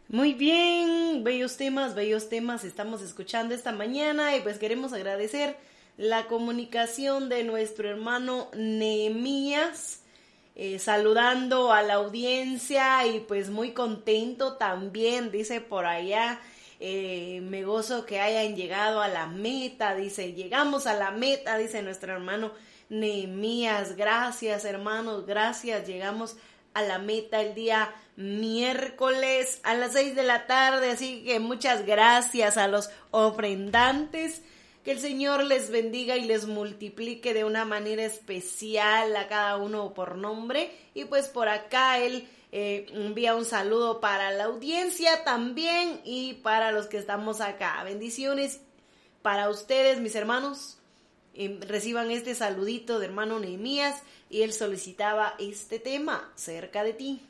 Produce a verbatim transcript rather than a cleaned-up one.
Muy bien, bellos temas, bellos temas estamos escuchando esta mañana y pues queremos agradecer la comunicación de nuestro hermano Nehemías, eh, saludando a la audiencia y pues muy contento también, dice por allá, eh, me gozo que hayan llegado a la meta, dice, llegamos a la meta, dice nuestro hermano Nehemías, gracias hermanos, gracias, llegamos a la meta el día miércoles a las seis de la tarde, así que muchas gracias a los ofrendantes, que el Señor les bendiga y les multiplique de una manera especial a cada uno por nombre, y pues por acá él eh, envía un saludo para la audiencia también y para los que estamos acá, bendiciones para ustedes mis hermanos. Eh, reciban este saludito de hermano Nehemías y él solicitaba este tema, cerca de ti.